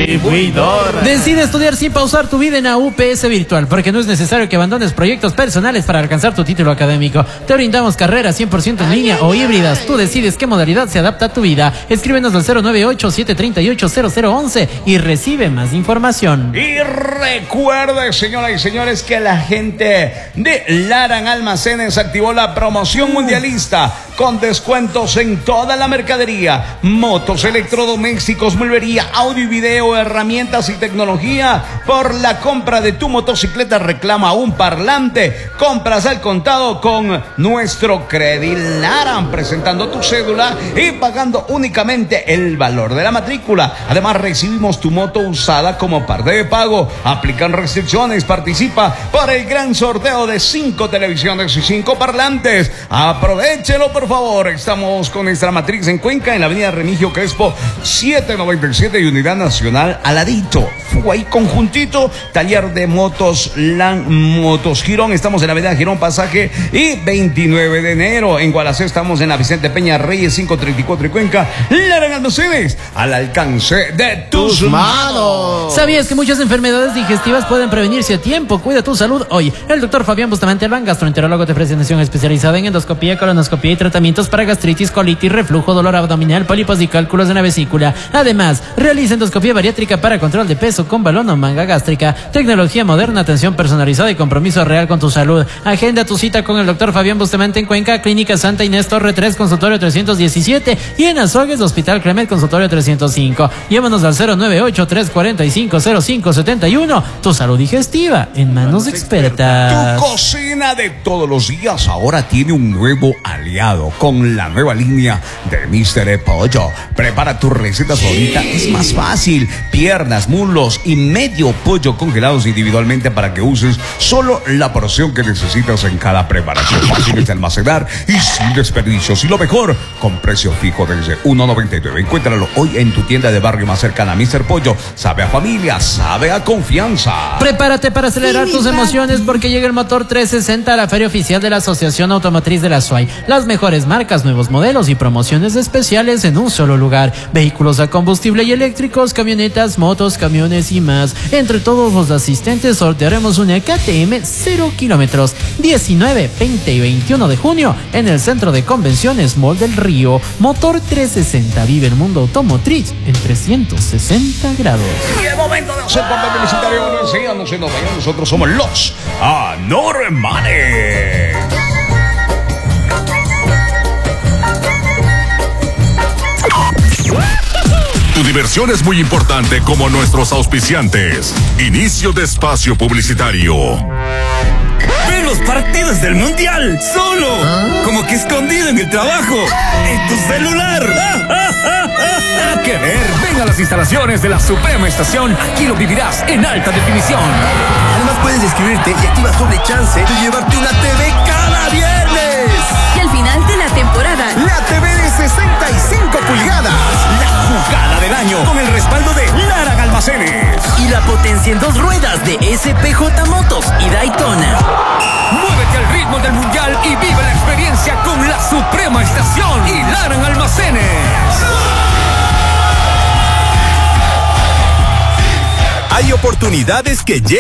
Distribuidor. Decide estudiar sin pausar tu vida en la UPS Virtual, porque no es necesario que abandones proyectos personales para alcanzar tu título académico. Te brindamos carreras 100% en línea o híbridas. Tú decides qué modalidad se adapta a tu vida. Escríbenos al 098-738-0011 y recibe más información. Y recuerde, señoras y señores, que la gente de Laran Almacenes activó la promoción mundialista con descuentos en toda la mercadería: motos, electrodomésticos, mueblería, audio y video, herramientas y tecnología. Por la compra de tu motocicleta reclama un parlante. Compras al contado con nuestro Credit Laran, presentando tu cédula y pagando únicamente el valor de la matrícula. Además, recibimos tu moto usada como parte de pago. Aplican restricciones. Participa por el gran sorteo de 5 televisiones y 5 parlantes. Aprovechelo, por favor. Estamos con nuestra matriz en Cuenca, en la avenida Remigio Crespo 797 y Unidad Nacional al ladito. Fue ahí conjuntito. Taller de motos Motos Girón. Estamos en la avenida Girón Pasaje y 29 de enero. En Gualaceo estamos en la Vicente Peña Reyes 534 y Cuenca. Laran Almacenes, al alcance de tus manos. ¿Sabías que muchas enfermedades digestivas pueden prevenirse a tiempo? Cuida tu salud hoy. El doctor Fabián Bustamante Albán, gastroenterólogo, te ofrece atención especializada en endoscopía, colonoscopía y tratamientos para gastritis, colitis, reflujo, dolor abdominal, pólipos y cálculos en la vesícula. Además, realiza endoscopía bariátrica para control de peso con balón o manga gástrica. Tecnología moderna, atención personalizada y compromiso real con tu salud. Agenda tu cita con el doctor Fabián Bustamante en Cuenca, Clínica Santa Inés Torre 3, consultorio 317, y en Azogues, Hospital Clemet, consultorio 305. Llámanos al 098-345-0571. Tu salud digestiva en manos expertas. Tu cocina de todos los días ahora tiene un nuevo aliado con la nueva línea de Mr. Pollo. Prepara tu receta favorita. Es más fácil. Piernas, muslos y medio pollo congelados individualmente para que uses solo la porción que necesitas en cada preparación. Fáciles de almacenar y sin desperdicios. Y lo mejor, con precio fijo desde $1.99. Encuéntralo hoy en tu tienda de barrio más cercana. Mr. Pollo sabe a familia, sabe a confianza. Prepárate para acelerar tus emociones, porque llega el Motor 360 a la feria oficial de la Asociación Automotriz de la SUAY. Las mejores marcas, nuevos modelos y promociones especiales en un solo lugar. Vehículos a combustible y eléctricos, camionetas, motos, camiones y más. Entre todos los asistentes sortearemos una KTM 0 kilómetros 19, 20 y 21 de junio en el Centro de Convenciones Mall del Río. Motor 360, vive el mundo automotriz en 360 grados. Y el momento de hacer parte publicitario. No se nos vayan, nosotros somos los Anormales. Tu diversión es muy importante, como nuestros auspiciantes. Inicio de espacio publicitario. ¡Ve los partidos del Mundial! ¡Solo! Como que escondido en el trabajo. ¡En tu celular! Nada que ver. Ven a las instalaciones de la Suprema Estación. Aquí lo vivirás en alta definición. Además puedes inscribirte y activas doble chance de llevarte una TV cada viernes. Y al final de la temporada, la TV de 65 pulgadas. La jugada del año con el respaldo de Laran Almacenes. Y la potencia en 2 ruedas de SPJ Motos y Daytona. Muévete al ritmo del Mundial y vive la experiencia con la Suprema Estación y Laran Almacenes. Hay oportunidades que llegan